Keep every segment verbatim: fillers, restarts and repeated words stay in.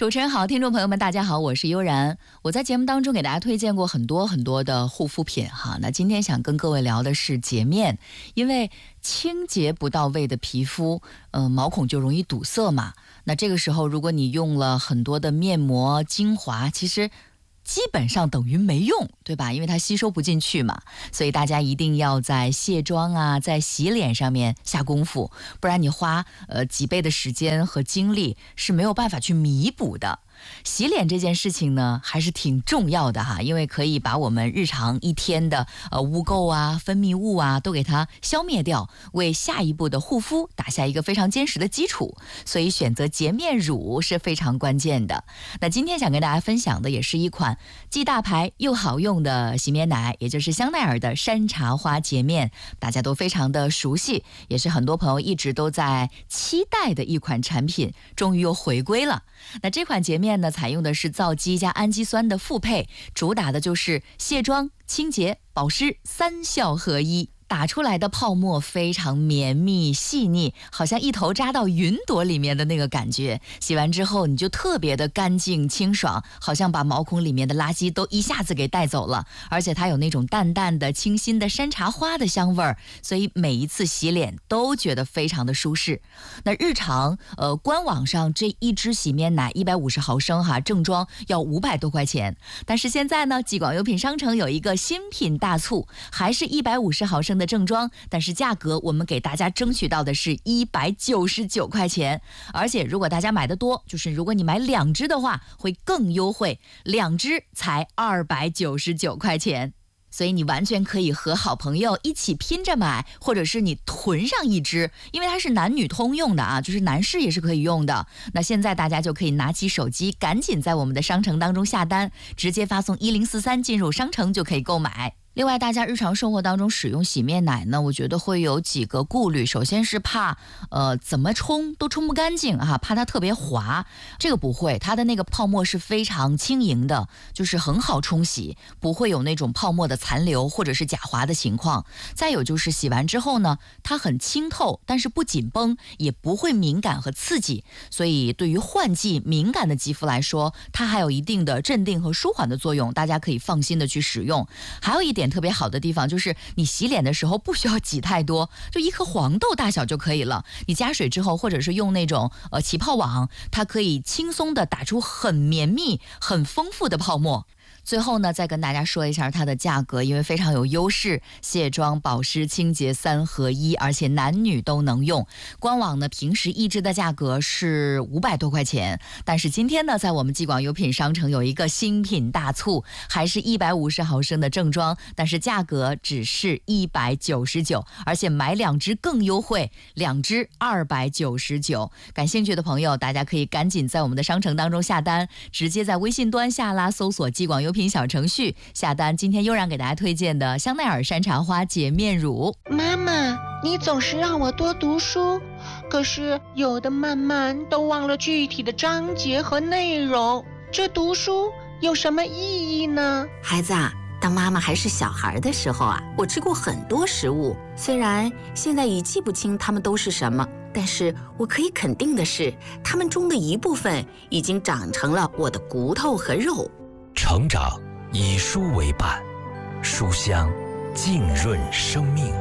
主持人好，听众朋友们大家好，我是悠然。我在节目当中给大家推荐过很多很多的护肤品哈，那今天想跟各位聊的是洁面，因为清洁不到位的皮肤，呃，毛孔就容易堵塞嘛。那这个时候如果你用了很多的面膜、精华，其实基本上等于没用，对吧？因为它吸收不进去嘛，所以大家一定要在卸妆啊，在洗脸上面下功夫，不然你花呃几倍的时间和精力是没有办法去弥补的。洗脸这件事情呢，还是挺重要的哈，因为可以把我们日常一天的呃污垢啊、分泌物啊都给它消灭掉，为下一步的护肤打下一个非常坚实的基础。所以选择洁面乳是非常关键的。那今天想跟大家分享的也是一款既大牌又好用的洗面奶，也就是香奈儿的山茶花洁面，大家都非常的熟悉，也是很多朋友一直都在期待的一款产品，终于又回归了。那这款洁面呢，采用的是皂基加氨基酸的复配，主打的就是卸妆、清洁、保湿三效合一。打出来的泡沫非常绵密细腻，好像一头扎到云朵里面的那个感觉。洗完之后你就特别的干净清爽，好像把毛孔里面的垃圾都一下子给带走了。而且它有那种淡淡的清新的山茶花的香味儿，所以每一次洗脸都觉得非常的舒适。那日常呃官网上这一支洗面奶一百五十毫升哈，正装要五百多块钱，但是现在呢，纪广优品商城有一个新品大促，还是一百五十毫升的的正装，但是价格我们给大家争取到的是一百九十九块钱，而且如果大家买的多，就是如果你买两支的话会更优惠，两支才二百九十九块钱。所以你完全可以和好朋友一起拼着买，或者是你囤上一支，因为它是男女通用的啊，就是男士也是可以用的。那现在大家就可以拿起手机，赶紧在我们的商城当中下单，直接发送一零四三进入商城就可以购买。另外大家日常生活当中使用洗面奶呢，我觉得会有几个顾虑，首先是怕呃怎么冲都冲不干净哈、啊，怕它特别滑。这个不会，它的那个泡沫是非常轻盈的，就是很好冲洗，不会有那种泡沫的残留或者是假滑的情况。再有就是洗完之后呢，它很清透，但是不紧绷，也不会敏感和刺激，所以对于换季敏感的肌肤来说，它还有一定的镇定和舒缓的作用，大家可以放心的去使用。还有一点特别好的地方就是你洗脸的时候不需要挤太多，就一颗黄豆大小就可以了。你加水之后，或者是用那种呃起泡网，它可以轻松的打出很绵密很丰富的泡沫。最后呢，再跟大家说一下它的价格，因为非常有优势，卸妆、保湿、清洁三合一，而且男女都能用。官网呢，平时一支的价格是五百多块钱，但是今天呢，在我们纪广优品商城有一个新品大促，还是一百五十毫升的正装，但是价格只是一百九十九，而且买两支更优惠，两支二百九十九。感兴趣的朋友，大家可以赶紧在我们的商城当中下单，直接在微信端下拉搜索纪广优品小程序下单。今天又让给大家推荐的香奈儿山茶花洁面乳。 妈妈，你总是让我多读书，可是有的慢慢都忘了具体的章节和内容，这读书有什么意义呢？ 孩子啊，当妈妈还是小孩的时候啊，我吃过很多食物，虽然现在已记不清它们都是什么，但是我可以肯定的是，它们中的一部分已经长成了我的骨头和肉。 成长以书为伴，书香浸润生命。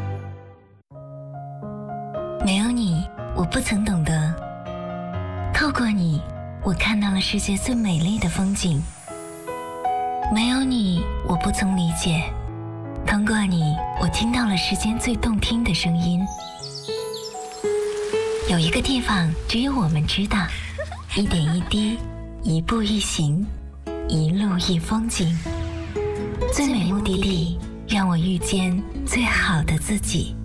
没有你，我不曾懂得；透过你，我看到了世界最美丽的风景。没有你，我不曾理解；通过你，我听到了世间最动听的声音。有一个地方，只有我们知道，一点一滴，一步一行，一路一风景。最美目的地，让我遇见最好的自己。